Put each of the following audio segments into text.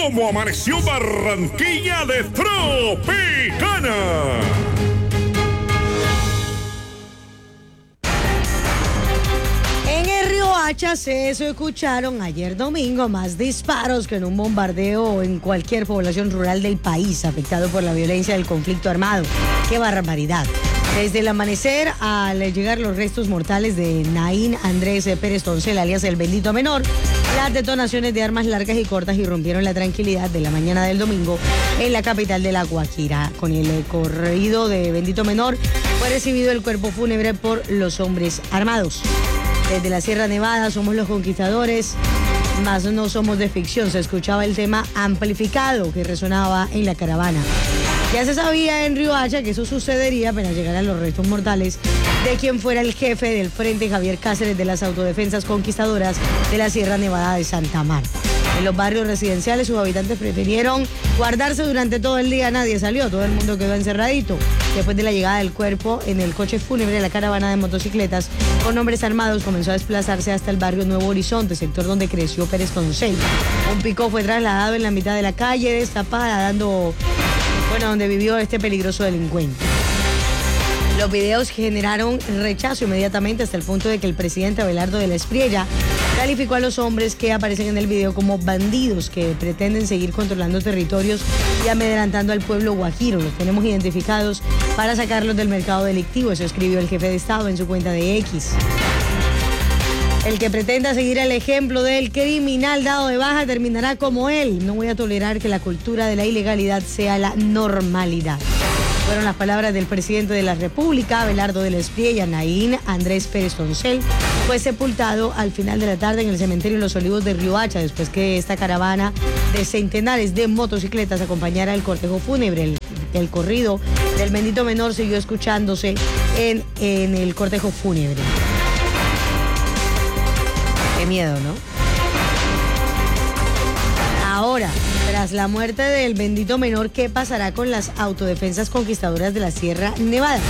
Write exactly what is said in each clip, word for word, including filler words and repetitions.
cómo amaneció Barranquilla de Tropicana. En el Riohacha se escucharon ayer domingo más disparos que en un bombardeo en cualquier población rural del país afectado por la violencia del conflicto armado. ¡Qué barbaridad! Desde el amanecer, al llegar los restos mortales de Naín Andrés Pérez Toncel, alias el Bendito Menor, las detonaciones de armas largas y cortas irrumpieron la tranquilidad de la mañana del domingo en la capital de La Guajira. Con el corrido de Bendito Menor fue recibido el cuerpo fúnebre por los hombres armados. Desde la Sierra Nevada somos los conquistadores, mas no somos de ficción. Se escuchaba el tema amplificado que resonaba en la caravana. Ya se sabía en Riohacha que eso sucedería apenas llegaran los restos mortales de quien fuera el jefe del Frente, Javier Cáceres, de las autodefensas conquistadoras de la Sierra Nevada de Santa Marta. En los barrios residenciales sus habitantes prefirieron guardarse durante todo el día. Nadie salió, todo el mundo quedó encerradito. Después de la llegada del cuerpo en el coche fúnebre, la caravana de motocicletas con hombres armados comenzó a desplazarse hasta el barrio Nuevo Horizonte, sector donde creció Pérez Toncel. Un pick-up fue trasladado en la mitad de la calle destapada, dando, bueno, donde vivió este peligroso delincuente. Los videos generaron rechazo inmediatamente hasta el punto de que el presidente Abelardo de la Espriella calificó a los hombres que aparecen en el video como bandidos que pretenden seguir controlando territorios y amedrantando al pueblo guajiro. Los tenemos identificados para sacarlos del mercado delictivo. Eso escribió el jefe de Estado en su cuenta de X. El que pretenda seguir el ejemplo del criminal dado de baja terminará como él. No voy a tolerar que la cultura de la ilegalidad sea la normalidad. Fueron las palabras del presidente de la República, Abelardo de la Espriella. Naín Andrés Pérez Toncel fue sepultado al final de la tarde en el cementerio Los Olivos de Riohacha, después que esta caravana de centenares de motocicletas acompañara el cortejo fúnebre. El, el corrido del Bendito Menor siguió escuchándose en, en el cortejo fúnebre. Qué miedo, ¿no? Ahora, tras la muerte del Bendito Menor, ¿qué pasará con las autodefensas conquistadoras de la Sierra Nevada?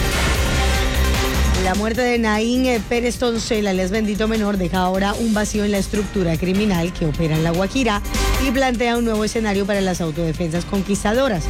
La muerte de Naín Pérez Toncel, alias Bendito Menor, deja ahora un vacío en la estructura criminal que opera en La Guajira y plantea un nuevo escenario para las autodefensas conquistadoras.